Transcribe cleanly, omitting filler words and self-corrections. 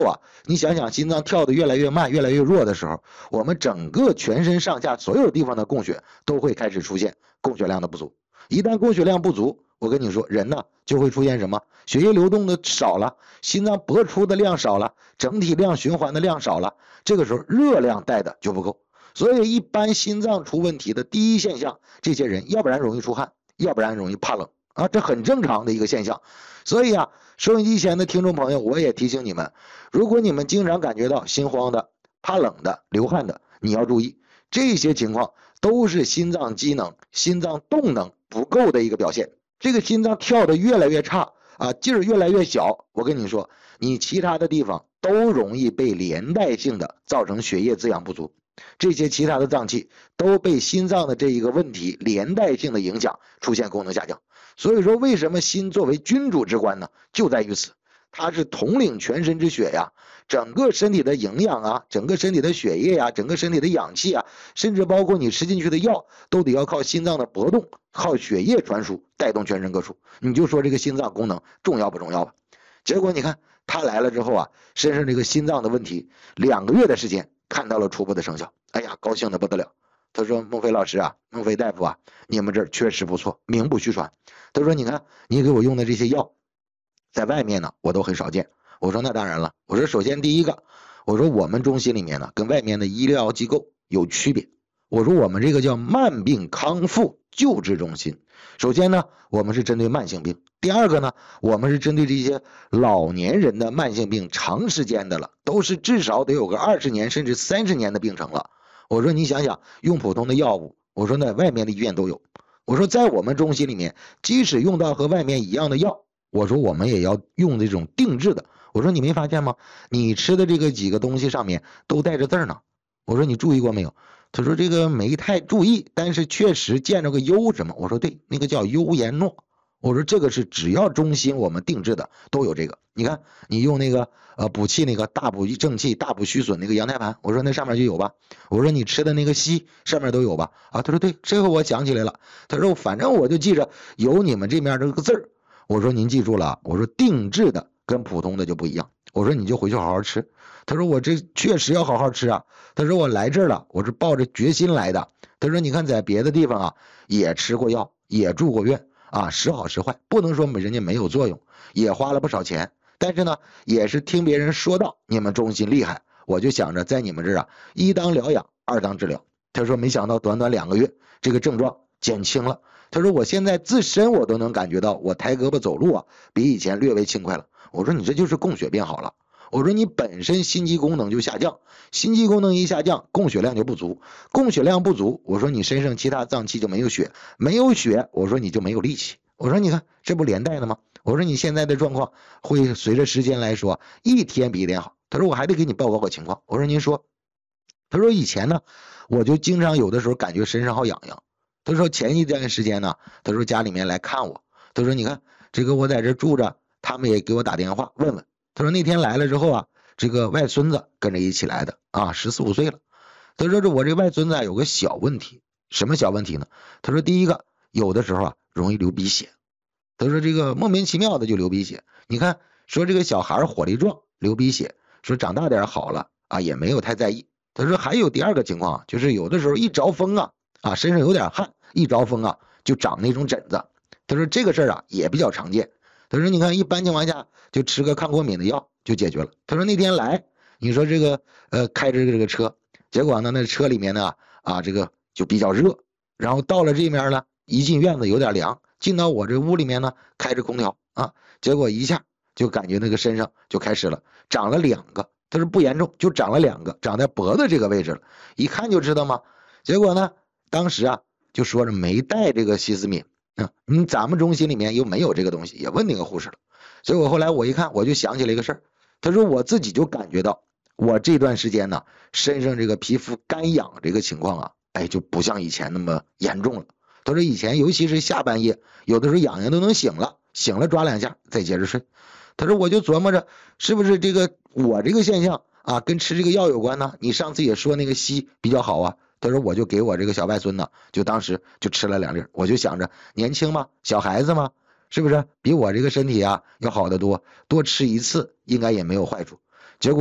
啊，你想想心脏跳得越来越慢、越来越弱的时候，我们整个全身上下所有地方的供血都会开始出现供血量的不足。一旦供血量不足，我跟你说，人呢就会出现什么？血液流动的少了，心脏搏出的量少了，整体量循环的量少了，这个时候热量带的就不够。所以一般心脏出问题的第一现象，这些人要不然容易出汗，要不然容易怕冷啊，这很正常的一个现象。所以啊，收音机前的听众朋友，我也提醒你们，如果你们经常感觉到心慌的、怕冷的、流汗的，你要注意，这些情况都是心脏机能、心脏动能不够的一个表现。这个心脏跳得越来越差啊，劲儿越来越小，我跟你说，你其他的地方都容易被连带性的造成血液滋养不足。这些其他的脏器都被心脏的这一个问题连带性的影响，出现功能下降。所以说，为什么心作为君主之官呢？就在于此，它是统领全身之血呀，整个身体的营养啊，整个身体的血液呀，整个身体的氧气啊，甚至包括你吃进去的药，都得要靠心脏的搏动，靠血液传输带动全身各处。你就说这个心脏功能重要不重要吧？结果你看他来了之后啊，身上这个心脏的问题，2个月的时间看到了初步的成效，哎呀，高兴的不得了。他说：“孟非老师啊，孟非大夫啊，你们这儿确实不错，名不虚传。”他说：“你看你给我用的这些药，在外面呢我都很少见。”我说：“那当然了。”我说：“首先第一个，我说我们中心里面呢跟外面的医疗机构有区别。我说我们这个叫慢病康复救治中心。首先呢，我们是针对慢性病；第二个呢，我们是针对这些老年人的慢性病，长时间的了，都是至少得有个20年甚至30年的病程了。我说你想想，用普通的药物，我说那外面的医院都有。我说在我们中心里面，即使用到和外面一样的药，我说我们也要用这种定制的。我说你没发现吗？你吃的这个几个东西上面都带着字呢。我说你注意过没有？他说这个没太注意，但是确实见着个优什么。我说对，那个叫优颜诺。我说这个是只要中心我们定制的都有这个。你看你用那个补气那个大补正气大补虚损那个羊胎盘，我说那上面就有吧。我说你吃的那个硒上面都有吧。啊，他说对，这个我想起来了。他说反正我就记着有你们这面这个字儿。我说您记住了，我说定制的跟普通的就不一样。我说你就回去好好吃。他说我这确实要好好吃啊。他说我来这儿了，我是抱着决心来的。他说你看在别的地方啊也吃过药，也住过院啊，时好时坏，不能说人家没有作用，也花了不少钱，但是呢也是听别人说到你们中心厉害，我就想着在你们这儿啊，一当疗养，二当治疗。他说没想到短短2个月这个症状减轻了。他说我现在自身我都能感觉到我抬胳膊走路啊比以前略微轻快了。我说你这就是供血变好了。我说你本身心肌功能就下降，心肌功能一下降，供血量就不足，供血量不足，我说你身上其他脏器就没有血，没有血，我说你就没有力气。我说你看这不连带的吗？我说你现在的状况会随着时间来说一天比一天好。他说我还得给你报告个情况。我说您说。他说以前呢我就经常有的时候感觉身上好痒痒。他说前一段时间呢，他说家里面来看我，他说你看这个我在这住着，他们也给我打电话问问。他说那天来了之后啊，这个外孙子跟着一起来的啊，14、15岁了。他说我这外孙子有个小问题。什么小问题呢？他说第一个有的时候啊容易流鼻血。他说这个莫名其妙的就流鼻血。你看说这个小孩火力壮流鼻血，说长大点好了啊也没有太在意。他说还有第二个情况，就是有的时候一着风啊身上有点汗，一着风啊就长那种疹子。他说这个事儿啊也比较常见。他说你看一般情况下就吃个抗过敏的药就解决了。他说那天来你说这个开着这个车，结果呢那车里面呢这个就比较热，然后到了这面呢一进院子有点凉，进到我这屋里面呢开着空调啊，结果一下就感觉那个身上就开始了长了2个。他说不严重，就长了2个，长在脖子这个位置了，一看就知道嘛。结果呢当时啊就说着没带这个西司敏。咱们中心里面又没有这个东西，也问那个护士了。所以我后来我一看我就想起了一个事儿。他说我自己就感觉到我这段时间呢身上这个皮肤干痒这个情况啊，就不像以前那么严重了。他说以前尤其是下半夜有的时候痒痒都能醒了抓2下再接着睡。他说我就琢磨着是不是这个我这个现象啊跟吃这个药有关呢？你上次也说那个硒比较好啊。他说我就给我这个小外孙呢就当时就吃了2粒，我就想着年轻嘛，小孩子嘛，是不是比我这个身体啊要好得多，多吃1次应该也没有坏处。